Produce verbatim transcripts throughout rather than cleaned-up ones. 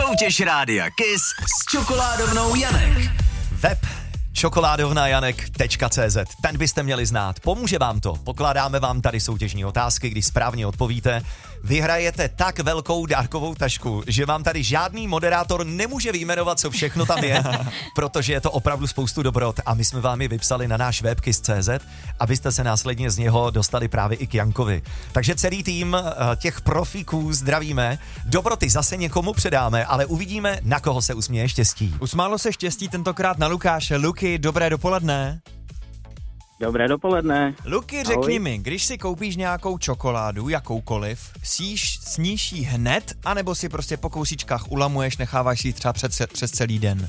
Soutěž Rádia Kiss s čokoládovnou Janek. Web čokoládovnajanek tečka cé zet. Ten byste měli znát. Pomůže vám to. Pokládáme vám tady soutěžní otázky, když správně odpovíte. Vyhrajete tak velkou dárkovou tašku, že vám tady žádný moderátor nemůže vyjmenovat, co všechno tam je, protože je to opravdu spoustu dobrot a my jsme vám ji vypsali na náš web kiss tečka cé zet, abyste se následně z něho dostali právě i k Jankovi. Takže celý tým těch profíků zdravíme. Dobroty zase někomu předáme, ale uvidíme, na koho se usměje štěstí. Usmálo se štěstí tentokrát na Lukáše. Luky, dobré dopoledne. Dobré dopoledne. Luky, řekni mi, když si koupíš nějakou čokoládu, jakoukoliv, síš, sníš ji hned, anebo si prostě po kousíčkách ulamuješ, necháváš ji třeba před, přes celý den?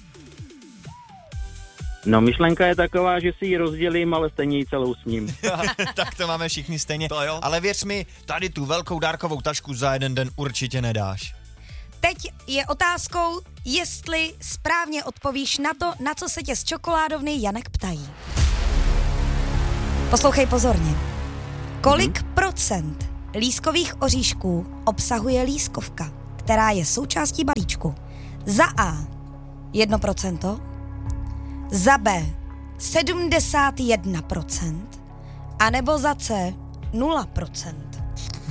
No, myšlenka je taková, že si ji rozdělím, ale stejně ji celou sním. Tak to máme všichni stejně. To jo. Ale věř mi, tady tu velkou dárkovou tašku za jeden den určitě nedáš. Teď je otázkou, jestli správně odpovíš na to, na co se tě z čokoládovny Janek ptají. Poslouchej pozorně. Kolik mm-hmm. procent lískových oříšků obsahuje lískovka, která je součástí balíčku? Za A jedno procento, za B sedmdesát jedna procent, anebo za C nula procent.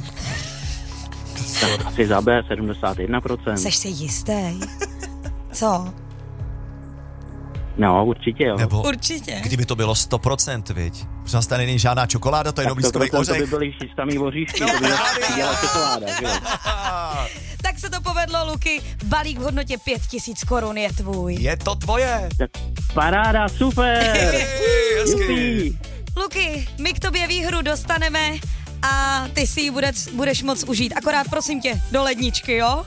Tak asi za B sedmdesát jedna procent. Seš si jistý? Co? No, určitě jo. Nebo Určitě. kdyby to bylo sto procent, viď? Protože tady není žádná čokoláda, to je jenom lískový ořech. To by byly samý oříšky, to by dělala čokoláda, že jo? Tak se to povedlo, Luky. Balík v hodnotě pět tisíc korun je tvůj. Je to tvoje. Tak paráda, super! Hezky. Luky, my k tobě výhru dostaneme a ty si ji budeš, budeš moc užít. Akorát prosím tě, do ledničky, jo?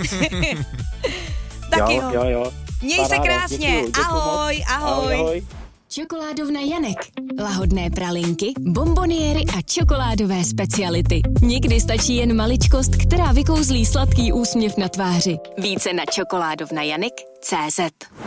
Tak jo, jo, jo. Měj Paráda, se krásně. Děkuju, děkuju ahoj, ahoj, ahoj, ahoj. Čokoládovna Janek. Lahodné pralinky, bomboniéry a čokoládové speciality. Někdy stačí jen maličkost, která vykouzlí sladký úsměv na tváři. Více na čokoládovnajanek tečka cé zet.